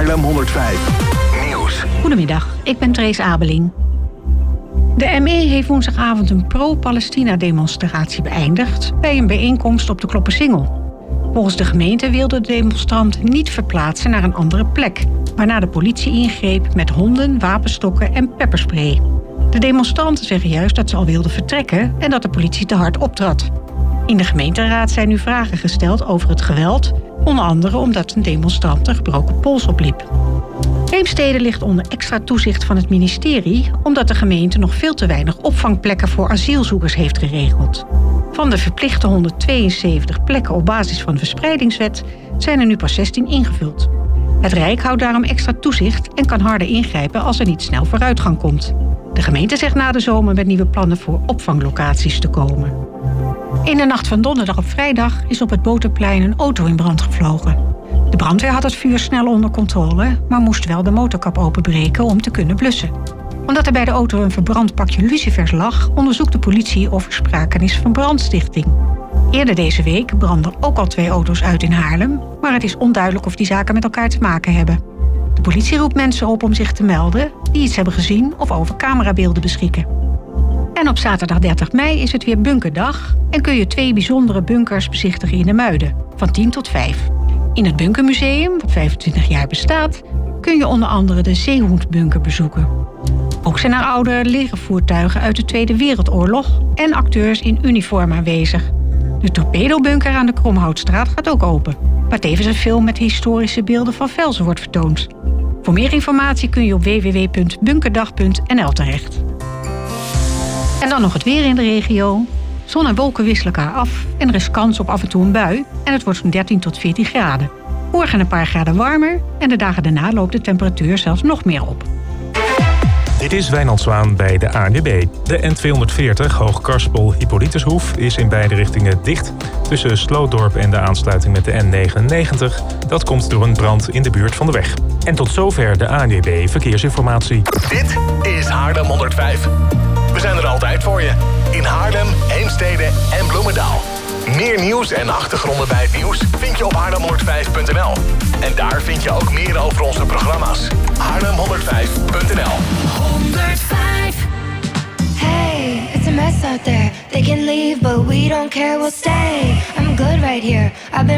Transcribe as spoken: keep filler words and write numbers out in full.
Haarlem honderdvijf Nieuws. Goedemiddag, ik ben Trace Abeling. De M E heeft woensdagavond een pro-Palestina-demonstratie beëindigd bij een bijeenkomst op de Kloppersingel. Volgens de gemeente wilden de demonstranten niet verplaatsen naar een andere plek, waarna de politie ingreep met honden, wapenstokken en pepperspray. De demonstranten zeggen juist dat ze al wilden vertrekken en dat de politie te hard optrad. In de gemeenteraad zijn nu vragen gesteld over het geweld, onder andere omdat een demonstrant een gebroken pols opliep. Heemstede ligt onder extra toezicht van het ministerie, omdat de gemeente nog veel te weinig opvangplekken voor asielzoekers heeft geregeld. Van de verplichte honderdtweeënzeventig plekken op basis van de verspreidingswet zijn er nu pas zestien ingevuld. Het Rijk houdt daarom extra toezicht en kan harder ingrijpen als er niet snel vooruitgang komt. De gemeente zegt na de zomer met nieuwe plannen voor opvanglocaties te komen. In de nacht van donderdag op vrijdag is op het Boterplein een auto in brand gevlogen. De brandweer had het vuur snel onder controle, maar moest wel de motorkap openbreken om te kunnen blussen. Omdat er bij de auto een verbrand pakje lucifers lag, onderzoekt de politie of er sprake is van brandstichting. Eerder deze week brandden ook al twee auto's uit in Haarlem, maar het is onduidelijk of die zaken met elkaar te maken hebben. De politie roept mensen op om zich te melden die iets hebben gezien of over camerabeelden beschikken. En op zaterdag dertig mei is het weer bunkerdag en kun je twee bijzondere bunkers bezichtigen in de Muiden, van tien tot vijf. In het Bunkermuseum, wat vijfentwintig jaar bestaat, kun je onder andere de Zeehoendbunker bezoeken. Ook zijn er oude legervoertuigen uit de Tweede Wereldoorlog en acteurs in uniform aanwezig. De Torpedobunker aan de Kromhoutstraat gaat ook open, waar tevens een film met historische beelden van Velzen wordt vertoond. Voor meer informatie kun je op w w w punt bunkerdag punt n l terecht. En dan nog het weer in de regio. Zon en wolken wisselen elkaar af en er is kans op af en toe een bui en het wordt zo'n dertien tot veertien graden. Morgen een paar graden warmer en de dagen daarna loopt de temperatuur zelfs nog meer op. Dit is Wijnand Zwaan bij de A N W B. De N tweehonderdveertig Hoogkarspel-Hippolytushoef is in beide richtingen dicht tussen Slootdorp en de aansluiting met de N negenennegentig. Dat komt door een brand in de buurt van de weg. En tot zover de A N W B Verkeersinformatie. Dit is Haarlem honderdvijf. We zijn er altijd voor je. In Haarlem, Heemstede en Bloemendaal. Meer nieuws en achtergronden bij het nieuws vind je op haarlem honderdvijf punt n l. En daar vind je ook meer over onze programma's. haarlem honderdvijf punt n l. honderdvijf Hey, it's a mess out there. They can leave, but we don't care, we'll stay. I'm good right here. I've been